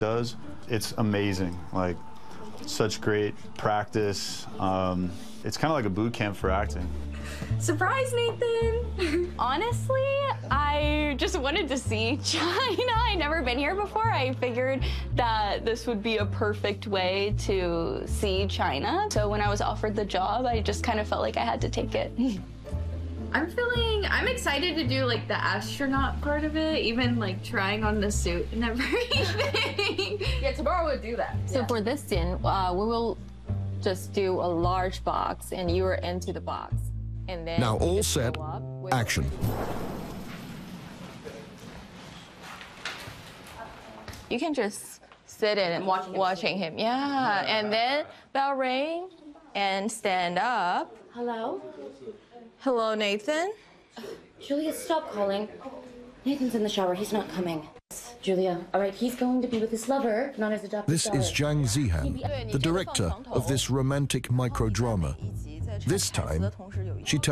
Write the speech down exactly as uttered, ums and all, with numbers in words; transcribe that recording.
does. It's amazing. Like, such great practice. Um, it's kind of like a boot camp for acting. Surprise, Nathan! Honestly, I just wanted to see China. I'd never been here before. I figured that this would be a perfect way to see China. So when I was offered the job, I just kind of felt like I had to take it. I'm feeling, I'm excited to do like the astronaut part of it, even like trying on the suit and everything. Yeah, tomorrow we'll do that. So yeah. for this scene, uh, we will just do a large box and you're into the box. And then now all set, action. You can just sit in and watching him. watching him. Yeah, and then bell ring and stand up. Hello? Hello, Nathan. Julia, stop calling. Nathan's in the shower. He's not coming. Julia, all right, he's going to be with his lover, not his adopted This daughter. is Zhang Zihan, the director of this romantic microdrama. This time, she tells